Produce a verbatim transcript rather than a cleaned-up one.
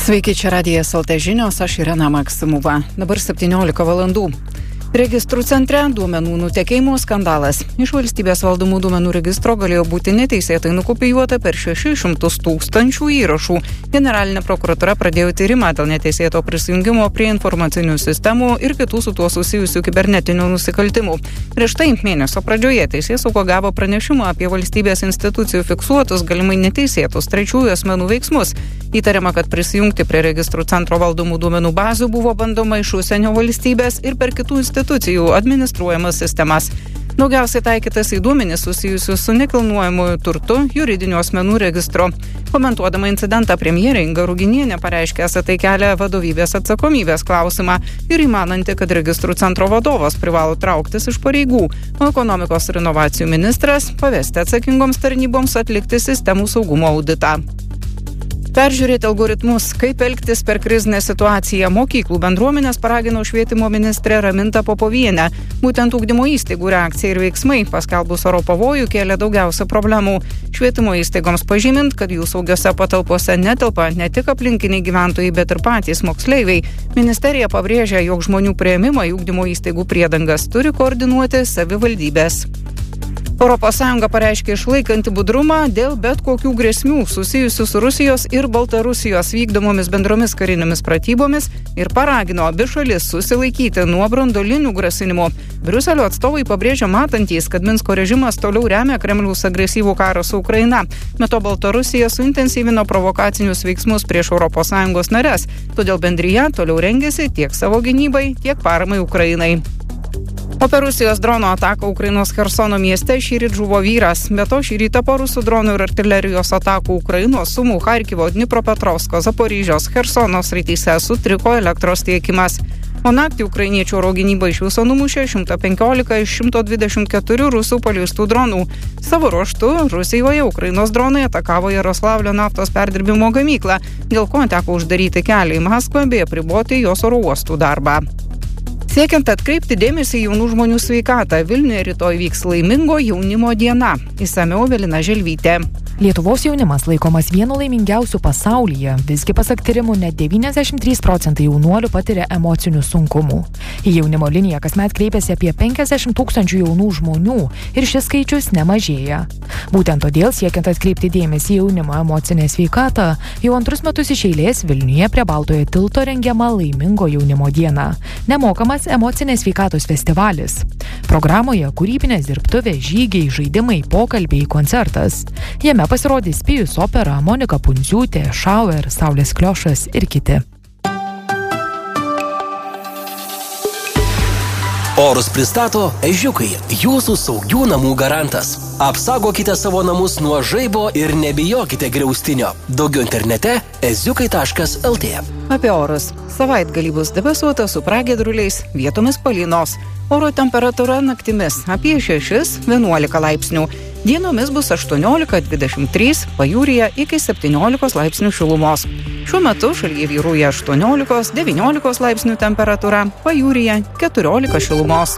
Sveiki, čia Radijas L T žinios, aš Irena Maksimova. Dabar septyniolika valandų. Registrų centre duomenų nutekėjimo skandalas. Iš valstybės valdomų duomenų registro galėjo būti neteisėtai nukopijuota per šešis šimtus tūkstančių įrašų. Generalinė prokuratura pradėjo tyrimą dėl neteisėto prisijungimo prie informacinių sistemų ir kitų su tuo susijusių kibernetinių nusikaltimų. Prieš tai mėnesio pradžioje teisėsauga gavo pranešimą apie valstybės institucijų fiksuotus galimai neteisėtus trečiųjų asmenų veiksmus. Įtariama, kad prisijungti prie registrų centro valdomų duomenų bazių buvo bandoma iš užsienio valstybės ir per kitų institucijų administruojamas sistemas. Daugiausiai taikytas į duomenis susijusius su nekilnojamuoju turtu juridinių asmenų registro. Komentuodama incidentą, premjerė Inga Ruginienė pareiškė, esą tai kelia vadovybės atsakomybės klausimą ir įmananti, kad registrų centro vadovas privalo trauktis iš pareigų, o ekonomikos ir inovacijų ministras pavesti atsakingoms tarnyboms atlikti sistemų saugumo auditą. Peržiūrėti algoritmus, kaip elgtis per krizinę situaciją. Mokyklų bendruomenės paragino švietimo ministrė Raminta Popovienė. Būtent ugdymo įstaigų reakcija ir veiksmai paskelbus oro pavojų kėlė daugiausia problemų. Švietimo įstaigoms pažymint, kad jų saugiose patalpose netelpa ne tik aplinkiniai gyventojai, bet ir patys moksleiviai. Ministerija pabrėžia, jog žmonių priėmimą į ugdymo įstaigų priedangas turi koordinuoti savivaldybės. Europos Sąjunga pareiškė išlaikanti budrumą dėl bet kokių grėsmių susijusių su Rusijos ir Baltarusijos vykdomomis bendromis karinėmis pratybomis ir paragino abi šalis susilaikyti nuo branduolinių grasinimų. Briuselio atstovai pabrėžia matantys, kad Minsko režimas toliau remia Kremliaus agresyvų karą su Ukraina. Be to Baltarusija suintensyvino provokacinius veiksmus prieš Europos Sąjungos nares, todėl bendrija toliau rengiasi tiek savo gynybai, tiek paramai Ukrainai. O per Rusijos drono ataką Ukrainos Chersono mieste šįryt žuvo vyras. Be to šį rytą po rusų dronų ir artilerijos atakų Ukrainos Sumų, Charkivo, Dnipropetrovsko, Zaporižės, Chersono srityse sutriko elektros tiekimas. O naktį ukrainiečių oro gynyba iš viso numušė šimtą penkiolika iš šimto dvidešimt keturių rusų paleistų dronų. Savo ruožtu Rusijoje Ukrainos dronai atakavo Jaroslavlio naftos perdirbimo gamyklą, dėl ko teko uždaryti kelią į Maskvą bei apriboti jos oro uostų darbą. Siekiant atkreipti dėmesį jaunų žmonių sveikatą, Vilniuje rytoj vyks laimingo jaunimo diena. Išsamiau Evelina Želvytė. Lietuvos jaunimas laikomas vienu laimingiausių pasaulyje, visgi pasak tyrimų net devyniasdešimt trys procentai jaunuolių patiria emocinių sunkumų. Į jaunimo liniją kasmet kreipiasi apie penkiasdešimt tūkstančių jaunų žmonių ir šis skaičius nemažėja. Būtent todėl, siekiant atkreipti dėmesį į jaunimo emocinę sveikatą, jau antrus metus iš eilės Vilniuje prie Baltojo tilto rengiama laimingo jaunimo diena. Nemokamas emocinės sveikatos festivalis. Programoje kūrybinės dirbtuvės, žygiai, žaidimai, pokalbiai, koncertas. Jame pasirodys Pijus opera, Monika Pundziūtė, Šauer, Saulės Kliošas ir kiti. Orus pristato Ežiukai, jūsų saugių namų garantas. Apsaugokite savo namus nuo žaibo ir nebijokite griaustinio. Daugiau internete eziukai taškas el tė. Apie orus. Savaitgalį bus debesuota su pragiedruliais, vietomis palynos. Oro temperatūra naktimis apie šešis vienuolika laipsnių. Dienomis bus aštuoniolika dvidešimt trys, pajūryje iki septyniolikos laipsnių šilumos. Šiuo metu šalyje vyrauja aštuoniolikos devyniolikos laipsnių temperatūra, pajūryje keturiolika šilumos.